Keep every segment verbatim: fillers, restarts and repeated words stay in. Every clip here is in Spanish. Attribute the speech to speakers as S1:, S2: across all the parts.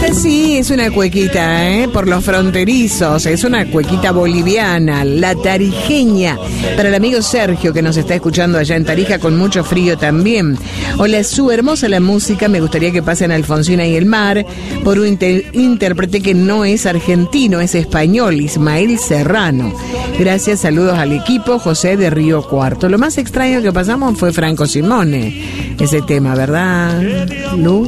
S1: Esta sí es una cuequita, ¿eh? Por los fronterizos, es una cuequita boliviana, la tarijeña, para el amigo Sergio que nos está escuchando allá en Tarija con mucho frío también. Hola, su hermosa la música, me gustaría que pasen Alfonsina y el mar, por un inter- intérprete que no es argentino, es español, Ismael Serrano. Gracias, saludos al equipo, José de Río Cuarto. Lo más extraño que pasamos fue Franco Simone, ese tema, ¿verdad, Lu?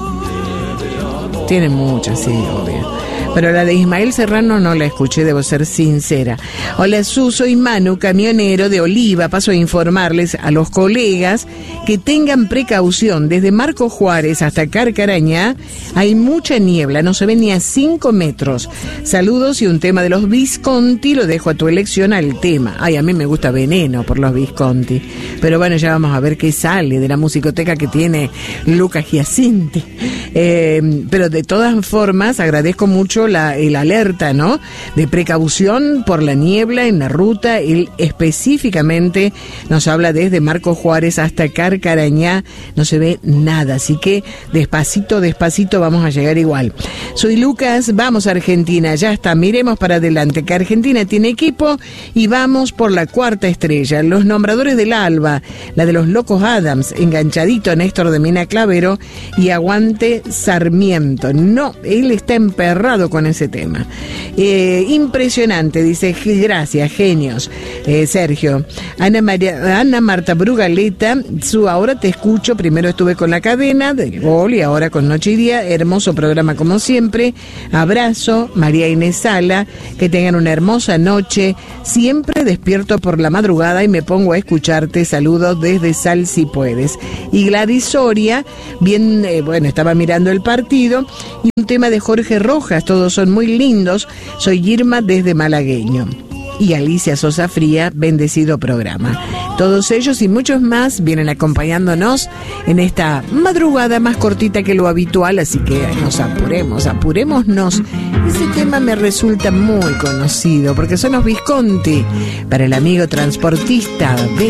S1: Tiene muchas, sí, obvio. Pero la de Ismael Serrano no la escuché, debo ser sincera. Hola, Su, soy Manu, camionero de Oliva. Paso a informarles a los colegas que tengan precaución. Desde Marco Juárez hasta Carcarañá hay mucha niebla, no se ve ni a cinco metros. Saludos y un tema de los Visconti, lo dejo a tu elección al tema. Ay, a mí me gusta Veneno por los Visconti. Pero bueno, ya vamos a ver qué sale de la musicoteca que tiene Lucas Giacinti. Eh, pero de todas formas, agradezco mucho La, el alerta, ¿no? De precaución por la niebla en la ruta. Él específicamente nos habla desde Marco Juárez hasta Carcarañá, no se ve nada, así que despacito, despacito vamos a llegar igual. Soy Lucas, vamos a Argentina, ya está, miremos para adelante, que Argentina tiene equipo y vamos por la cuarta estrella. Los nombradores del Alba, la de los Locos Adams, enganchadito a Néstor de Mina Clavero y aguante Sarmiento. No, él está emperrado con ese tema. Eh, impresionante, dice, gracias, genios. Eh, Sergio. Ana, María, Ana Marta Brugaleta, su ahora te escucho, primero estuve con la cadena de Gol y ahora con Noche y Día, hermoso programa como siempre. Abrazo, María Inés Sala, que tengan una hermosa noche, siempre despierto por la madrugada y me pongo a escucharte, saludos desde Sal si puedes. Y Gladys Soria, bien, eh, bueno, estaba mirando el partido, y un tema de Jorge Rojas, todos son muy lindos. Soy Irma desde Malagueño. Y Alicia Sosa Fría, bendecido programa. Todos ellos y muchos más vienen acompañándonos en esta madrugada más cortita que lo habitual, así que nos apuremos, apurémonos. Ese tema me resulta muy conocido porque son los Visconti, para el amigo transportista.